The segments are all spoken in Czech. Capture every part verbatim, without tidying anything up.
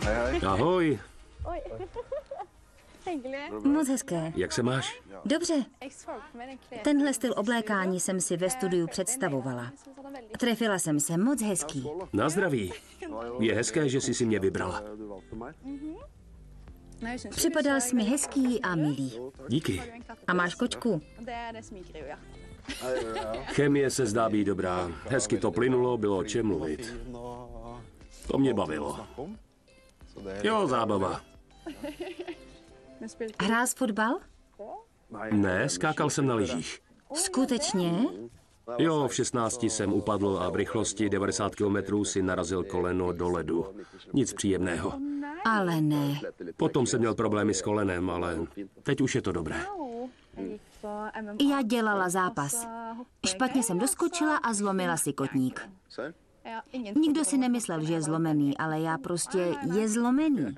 Ahoj. Moc hezké. Jak se máš? Dobře. Tenhle styl oblékání jsem si ve studiu představovala. Trefila jsem se, moc hezký. Na zdraví. Je hezké, že jsi si mě vybrala. Připadal jsi mi hezký a milý. Díky. A máš kočku? Chemie se zdá být dobrá. Hezky to plynulo, bylo o čem mluvit. To mě bavilo. Jo, zábava. Hrál jsi fotbal? Ne, skákal jsem na lyžích. Skutečně? Jo, v šestnácti jsem upadl a v rychlosti devadesát kilometrů si narazil koleno do ledu. Nic příjemného. Ale ne. Potom jsem měl problémy s kolenem, ale teď už je to dobré. Já dělala zápas. Špatně jsem doskočila a zlomila si kotník. Nikdo si nemyslel, že je zlomený, ale já prostě je zlomený.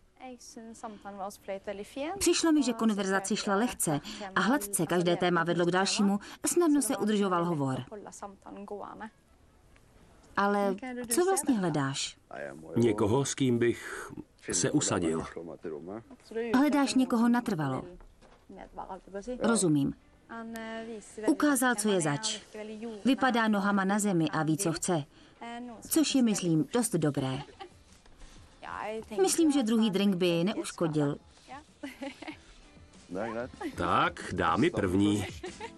Přišlo mi, že konverzace šla lehce a hladce, každé téma vedlo k dalšímu, snadno se udržoval hovor. Ale co vlastně hledáš? Někoho, s kým bych se usadil. Hledáš někoho natrvalo. Rozumím. Ukázal, co je zač. Vypadá nohama na zemi a ví, co chce. Což je, myslím, dost dobré. Myslím, že druhý drink by neuškodil. Tak, dá mi první.